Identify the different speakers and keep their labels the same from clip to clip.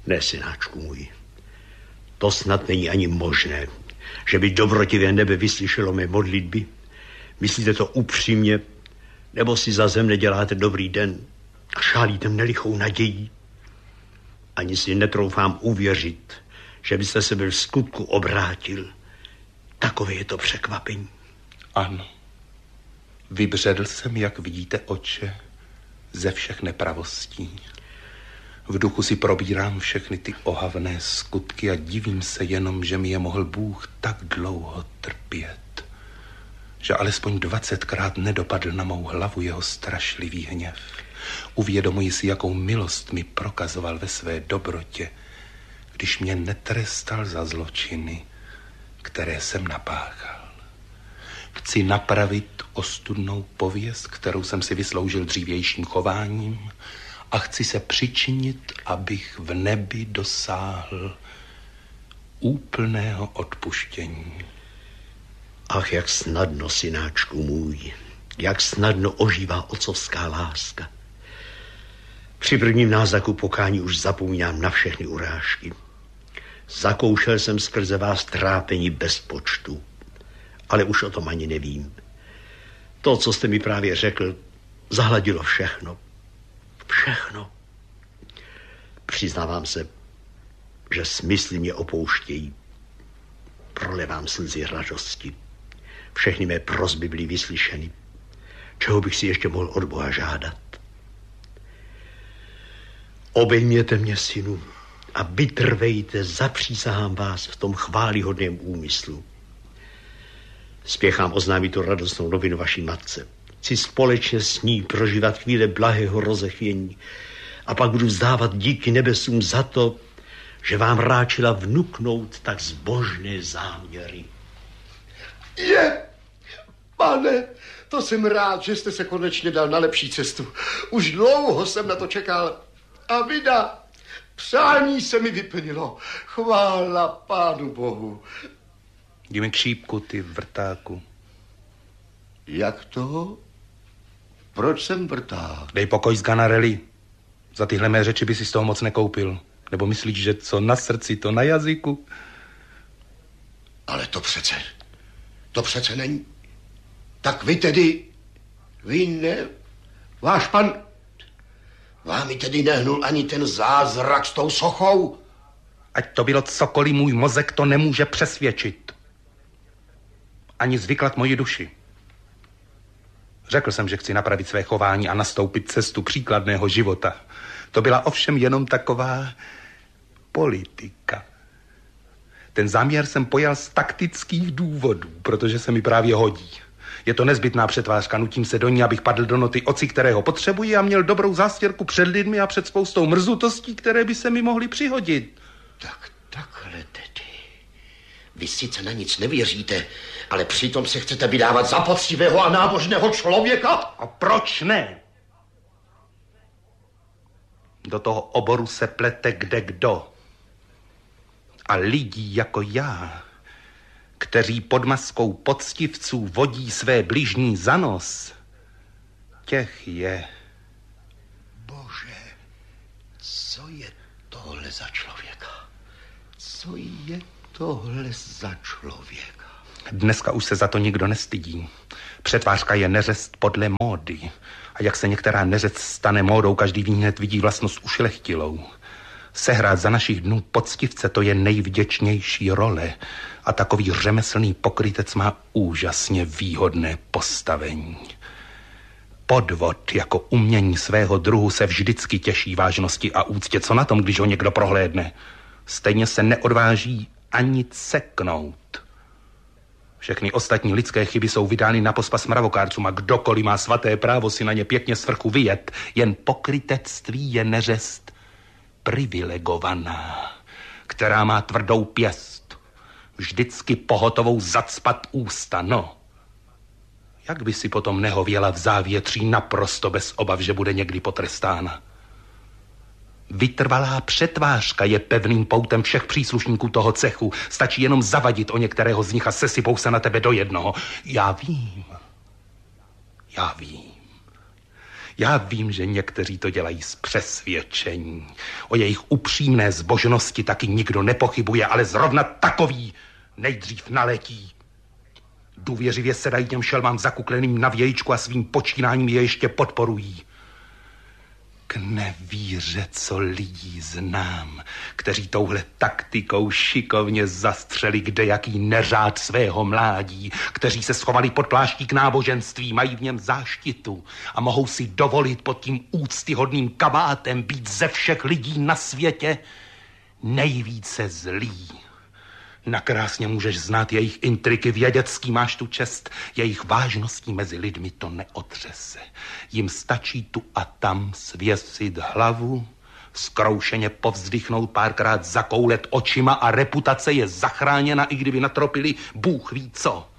Speaker 1: Ne, synáčku můj. To snad není ani možné, že by dobrotivé nebe vyslyšelo mé modlitby. Myslíte to upřímně, nebo si za zem neděláte dobrý den a šálíte mne lichou nadějí? Ani si netroufám uvěřit, že byste se byl v skutku obrátil. Takové je to překvapení.
Speaker 2: Ano. Vybředl jsem, jak vidíte, oče, ze všech nepravostí. V duchu si probírám všechny ty ohavné skutky a divím se jenom, že mi je mohl Bůh tak dlouho trpět. Že alespoň 20krát nedopadl na mou hlavu jeho strašlivý hněv. Uvědomuji si, jakou milost mi prokazoval ve své dobrotě, když mě netrestal za zločiny, které jsem napáchal. Chci napravit ostudnou pověst, kterou jsem si vysloužil dřívějším chováním, a chci se přičinit, abych v nebi dosáhl úplného odpuštění.
Speaker 1: Ach, jak snadno, synáčku můj, jak snadno ožívá otcovská láska. Při prvním náznaku pokání už zapomínám na všechny urážky. Zakoušel jsem skrze vás trápení bez počtu, ale už o tom ani nevím. To, co jste mi právě řekl, zahladilo všechno. Všechno. Přiznávám se, že smysly mě opouštějí. Prolevám slzy radosti. Všechny mé prosby byly vyslyšeny. Čeho bych si ještě mohl od Boha žádat? Obejměte mě, synu, a vytrvejte, zapřísahám vás v tom chvályhodném úmyslu. Spěchám oznámit tu radostnou novinu vaší matce. Chci společně s ní prožívat chvíle blahého rozechvění a pak budu vzdávat díky nebesům za to, že vám ráčila vnuknout tak zbožné záměry.
Speaker 3: Pane, to jsem rád, že jste se konečně dal na lepší cestu. Už dlouho jsem na to čekal. A vida, přání se mi vyplnilo. Chvála Pánu Bohu.
Speaker 2: Jdi mi k šípku, ty vrtáku.
Speaker 3: Jak to? Proč jsem vrták?
Speaker 2: Dej pokoj z Ganarelli. Za tyhle mé řeči by si z toho moc nekoupil. Nebo myslíš, že co na srdci, to na jazyku?
Speaker 3: Ale to přece není. Tak vy tedy, váš pan, vám mi tedy nehnul ani ten zázrak s tou sochou?
Speaker 2: Ať to bylo cokoliv, můj mozek to nemůže přesvědčit. Ani zvyklat moji duši. Řekl jsem, že chci napravit své chování a nastoupit cestu příkladného života. To byla ovšem jenom taková politika. Ten záměr jsem pojal z taktických důvodů, protože se mi právě hodí. Je to nezbytná přetvářka, nutím se do ní, abych padl do noty oci, kterého potřebuji, a měl dobrou zástěrku před lidmi a před spoustou mrzutostí, které by se mi mohly přihodit.
Speaker 3: Tak takhle tedy. Vy sice na nic nevěříte, ale přitom se chcete vydávat za poctivého a nábožného člověka?
Speaker 2: A proč ne? Do toho oboru se plete kdekdo. A lidí jako já, kteří pod maskou poctivců vodí své bližní za nos, těch je.
Speaker 3: Bože, co je tohle za člověka? Co je tohle za člověka?
Speaker 2: Dneska už se za to nikdo nestydí. Přetvářka je neřest podle módy. A jak se některá neřest stane módou, každý hned vidí vlastnost ušlechtilou. Sehrát za našich dnů poctivce, to je nejvděčnější role. A takový řemeslný pokrytec má úžasně výhodné postavení. Podvod jako umění svého druhu se vždycky těší vážnosti a úctě. Co na tom, když ho někdo prohlédne? Stejně se neodváží ani ceknout. Všechny ostatní lidské chyby jsou vydány na pospas mravokárcům a kdokoliv má svaté právo si na ně pěkně svrchu vyjet. Jen pokrytectví je neřest privilegovaná, která má tvrdou pěst, vždycky pohotovou zacpat ústa, no. Jak by si potom nehověla v závětří naprosto bez obav, že bude někdy potrestána? Vytrvalá přetvářka je pevným poutem všech příslušníků toho cechu. Stačí jenom zavadit o některého z nich a sesypou se na tebe do jednoho. Já vím. Já vím, že někteří to dělají z přesvědčení. O jejich upřímné zbožnosti taky nikdo nepochybuje, ale zrovna takový nejdřív naletí. Důvěřivě sedají těm šelmám zakukleným na vějičku a svým počínáním je ještě podporují. K nevíře, co lidí znám, kteří touhle taktikou šikovně zastřeli kdejaký neřád svého mládí, kteří se schovali pod pláštík náboženství, mají v něm záštitu a mohou si dovolit pod tím úctyhodným kabátem být ze všech lidí na světě nejvíce zlý. Nakrásně můžeš znát jejich intriky, vědecký máš tu čest, jejich vážností mezi lidmi to neotřese. Jim stačí tu a tam svěsit hlavu, zkroušeně povzdychnout, párkrát zakoulet očima a reputace je zachráněna, i kdyby natropili Bůh ví co.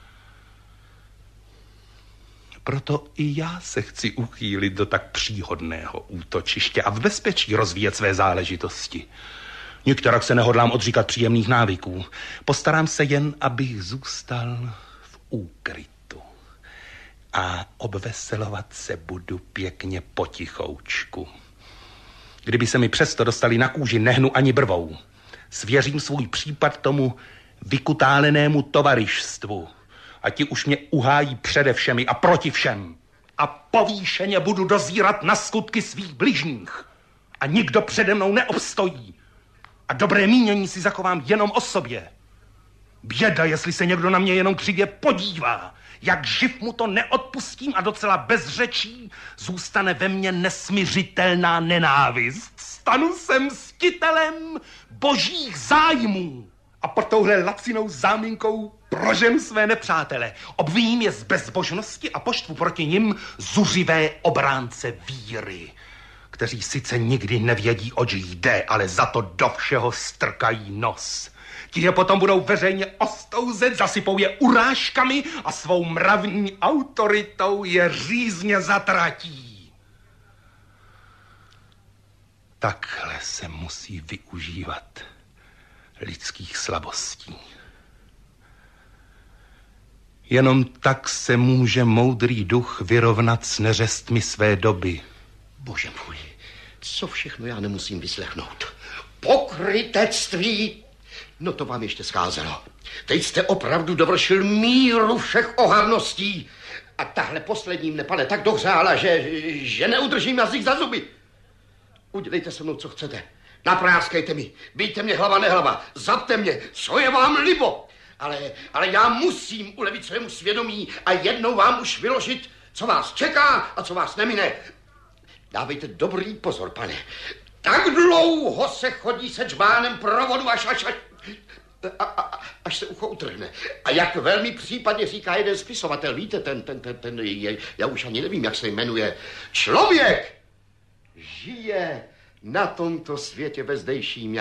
Speaker 2: Proto i já se chci uchýlit do tak příhodného útočiště a v bezpečí rozvíjet své záležitosti. Nikterak se nehodlám odříkat příjemných návyků. Postarám se jen, abych zůstal v úkrytu. A obveselovat se budu pěkně potichoučku. Kdyby se mi přesto dostali na kůži, nehnu ani brvou. Svěřím svůj případ tomu vykutálenému tovarištvu. A ti už mě uhájí přede všemi a proti všem. A povýšeně budu dozírat na skutky svých bližních. A nikdo přede mnou neobstojí. A dobré mínění si zachovám jenom o sobě. Běda, jestli se někdo na mě jenom křivě podívá. Jak živ mu to neodpustím a docela bez řečí zůstane ve mně nesmiřitelná nenávist. Stanu se mstitelem božích zájmů. A pod touhle lacinou záminkou proženu své nepřátele. Obviním je z bezbožnosti a poštvu proti nim zuřivé obránce víry, kteří sice nikdy nevědí, oč jde, ale za to do všeho strkají nos. Ti je potom budou veřejně ostouzet, zasypou je urážkami a svou mravní autoritou je řízně zatratí. Takhle se musí využívat lidských slabostí. Jenom tak se může moudrý duch vyrovnat s neřestmi své doby.
Speaker 3: Bože můj, co všechno já nemusím vyslechnout. Pokrytectví! No to vám ještě scházelo. Teď jste opravdu dovršil míru všech ohavností. A tahle poslední mne, pane, tak dohřála, že neudržím jazyk za zuby. Udělejte se mnou, co chcete. Napráskejte mi, bijte mě hlava nehlava, zapte mě, co je vám libo. Ale já musím ulevit svému svědomí a jednou vám už vyložit, co vás čeká a co vás nemine. Dávejte dobrý pozor, pane. Tak dlouho se chodí se džbánem provodu, až se ucho utrhne. A jak velmi případně říká jeden spisovatel, víte, já už ani nevím, jak se jmenuje. Člověk žije na tomto světě bezdejším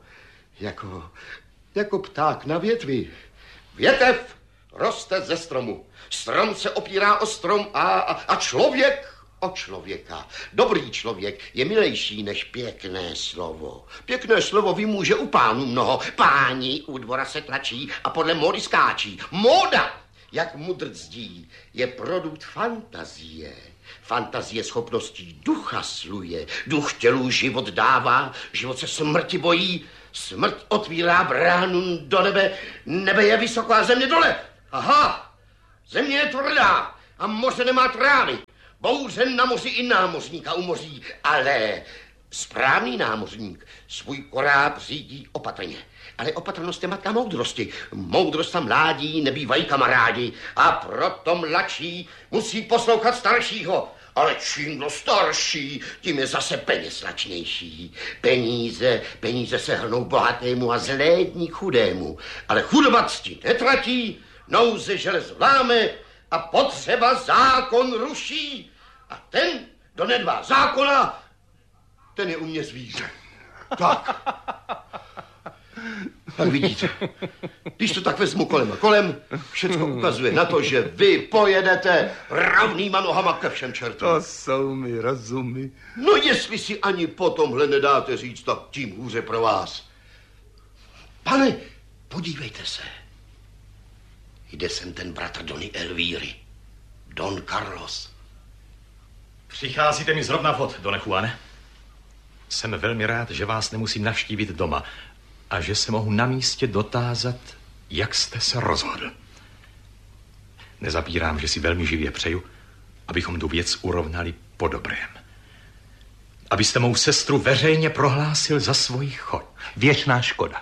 Speaker 3: jako pták na větvi. Větev roste ze stromu. Strom se opírá o strom a člověk o člověka. Dobrý člověk je milejší než pěkné slovo. Pěkné slovo vymůže u pánů mnoho. Páni u dvora se tlačí a podle módy skáčí. Móda, jak mudrzdí, je produkt fantazie. Fantazie schopností ducha sluje. Duch tělu život dává, život se smrti bojí. Smrt otvírá bránu do nebe. Nebe je vysoko a země dole. Aha, země je tvrdá a moře nemá trány. Bouře na moři i námořníka umoří, ale správný námořník svůj koráb řídí opatrně. Ale opatrnost je matka moudrosti. Moudrost a mládí nebývají kamarádi a proto mladší musí poslouchat staršího. Ale čím kdo starší, tím je zase peněz lačnější. Peníze se hrnou bohatému a zlédní chudému. Ale chudoba cti netratí, nouze železo láme a potřeba zákon ruší. A ten, kdo nedbá zákona, ten je u mě zvíře. Tak. Tak vidíte, když to tak vezmu kolem a kolem, všecko ukazuje na to, že vy pojedete rovnýma nohama ke všem čertům.
Speaker 2: To jsou mi rozumy.
Speaker 3: No jestli si ani po tomhle nedáte říct, tak tím hůře pro vás. Pane, podívejte se. Jde sem ten bratr Dony Elvíry, Don Carlos.
Speaker 4: Přicházíte mi zrovna vhod, Done Juane. Jsem velmi rád, že vás nemusím navštívit doma a že se mohu na místě dotázat, jak jste se rozhodl. Nezapírám, že si velmi živě přeju, abychom tu věc urovnali po dobrém. Abyste mou sestru veřejně prohlásil za svoji choť.
Speaker 2: Věčná škoda.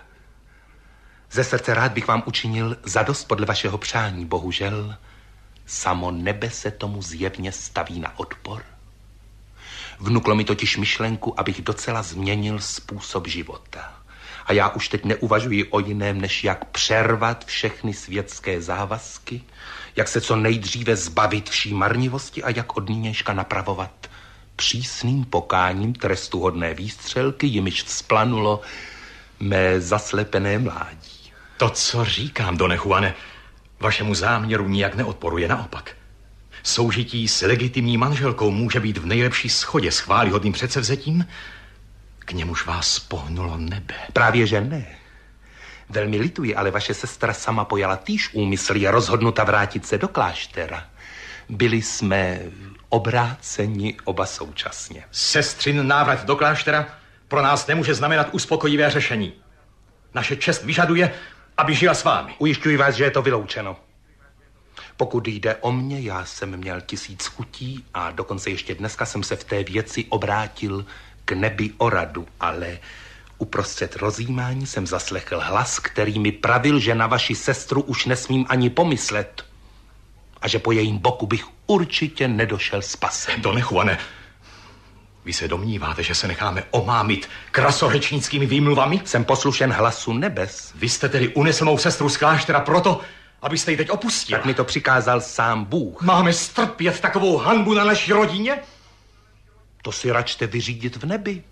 Speaker 2: Ze srdce rád bych vám učinil zadost podle vašeho přání. Bohužel, samo nebe se tomu zjevně staví na odpor. Vnuklo mi totiž myšlenku, abych docela změnil způsob života. A já už teď neuvažuji o jiném, než jak přervat všechny světské závazky, jak se co nejdříve zbavit vší marnivosti a jak od nynějška napravovat přísným pokáním trestuhodné výstřelky, jimiž vzplanulo mé zaslepené mládí.
Speaker 4: To, co říkám, Done Juane, vašemu záměru nijak neodporuje, naopak. Soužití s legitimní manželkou může být v nejlepší shodě s chvályhodným předsevzetím, k němuž vás pohnulo nebe.
Speaker 2: Právě že ne. Velmi lituji, ale vaše sestra sama pojala týž úmysl, je rozhodnuta vrátit se do kláštera. Byli jsme obráceni oba současně.
Speaker 4: Sestřin návrat do kláštera pro nás nemůže znamenat uspokojivé řešení. Naše čest vyžaduje, aby žila s vámi.
Speaker 2: Ujišťuji vás, že je to vyloučeno. Pokud jde o mě, já jsem měl 1000 chutí a dokonce ještě dneska jsem se v té věci obrátil k nebi o radu, ale uprostřed rozjímání jsem zaslechl hlas, který mi pravil, že na vaši sestru už nesmím ani pomyslet a že po jejím boku bych určitě nedošel spasem.
Speaker 4: Done Juane, vy se domníváte, že se necháme omámit krasořečnickými výmluvami?
Speaker 2: Jsem poslušen hlasu nebes.
Speaker 4: Vy jste tedy unesl mou sestru z kláštera proto, abyste ji teď opustil.
Speaker 2: Tak mi to přikázal sám Bůh.
Speaker 4: Máme strpět takovou hanbu na naší rodině?
Speaker 2: To si račte vyřídit v nebi.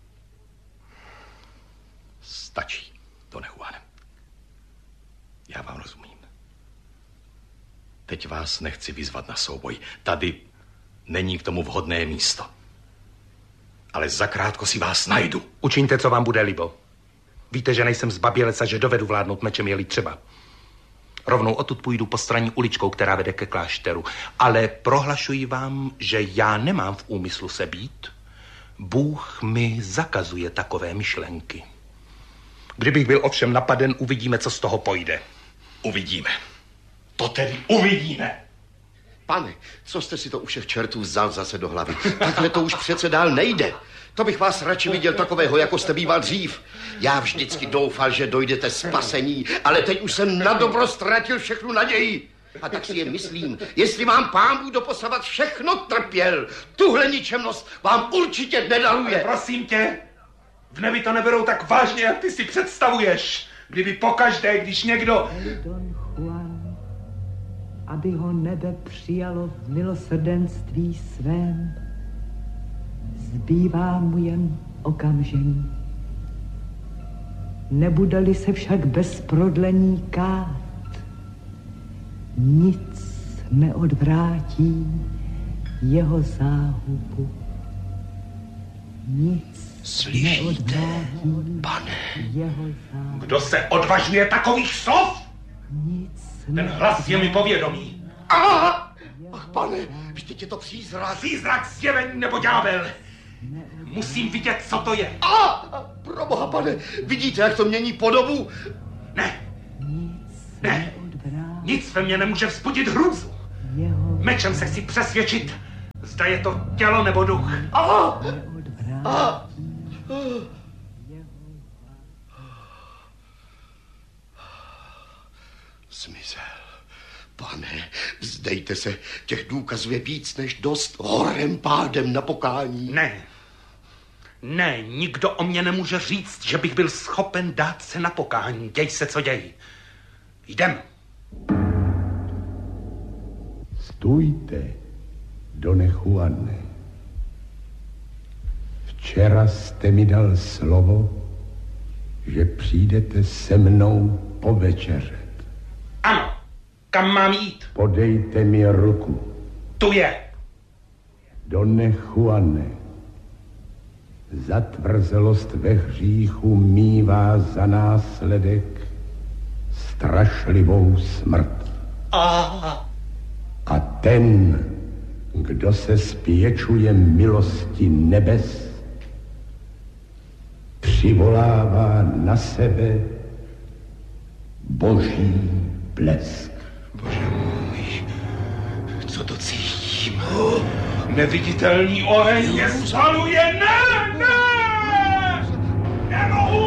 Speaker 4: Stačí, Done Juane. Já vám rozumím. Teď vás nechci vyzvat na souboj. Tady není k tomu vhodné místo. Ale zakrátko si vás najdu.
Speaker 2: Učiňte, co vám bude libo. Víte, že nejsem zbabělec a že dovedu vládnout mečem, je-li třeba. Rovnou odtud půjdu po straně uličkou, která vede ke klášteru. Ale prohlašuji vám, že já nemám v úmyslu se být. Bůh mi zakazuje takové myšlenky. Kdybych byl ovšem napaden, uvidíme, co z toho pojde.
Speaker 4: Uvidíme. To tedy uvidíme.
Speaker 3: Pane, co jste si to u všech čertů vzal zase do hlavy? Takhle to už přece dál nejde. To bych vás radši viděl takového, jako jste býval dřív. Já vždycky doufal, že dojdete spasení, ale teď už jsem na dobro ztratil všechnu naději. A tak si je myslím, jestli vám Pán Bůh doposavat všechno trpěl, tuhle ničemnost vám určitě nedaruje.
Speaker 2: Ale prosím tě, v nebi to neberou tak vážně, jak ty si představuješ. Kdyby pokaždé, když někdo...
Speaker 5: Don Juan, aby ho nebe přijalo v milosrdenství svém, zbývá mu jen okamžení. Nebude-li se však bez prodlení kát, nic neodvrátí jeho záhubu. Nic
Speaker 3: Slyšíte, pane?
Speaker 5: jeho záhubu.
Speaker 2: Kdo se odvažuje takových slov?
Speaker 5: Nic
Speaker 2: Ten hlas je mi povědomý.
Speaker 3: Ach, pane, vždyť je to přízrak.
Speaker 2: Přízrak, zjevení nebo ďábel. Musím vidět, co to je.
Speaker 3: Proboha, pane, vidíte, jak to mění podobu?
Speaker 2: Ne,
Speaker 5: Nic
Speaker 2: ne,
Speaker 5: neodvrátí
Speaker 2: nic ve mně nemůže vzbudit hrůzu.
Speaker 5: jeho
Speaker 2: Mečem se chci přesvědčit, zda je to tělo nebo duch.
Speaker 5: neodvrátí.
Speaker 3: Zmizel. Pane, vzdejte se, těch důkazů je víc než dost, horem pádem na pokání.
Speaker 2: Ne, nikdo o mě nemůže říct, že bych byl schopen dát se na pokání. Děj se, co děj. Jdem.
Speaker 6: Stůjte, Done Juane. Včera jste mi dal slovo, že přijdete se mnou povečeřet.
Speaker 2: Ano, kam mám jít?
Speaker 6: Podejte mi ruku.
Speaker 2: Tu je.
Speaker 6: Done Juane, zatvrzelost ve hříchu mívá za následek strašlivou smrt. A ten, Kdo se spěčuje milosti nebes, přivolává na sebe boží blesk.
Speaker 2: Bože můj, co to cítím? Neviditelný oheň mě spaluje. Ne! Nemohu!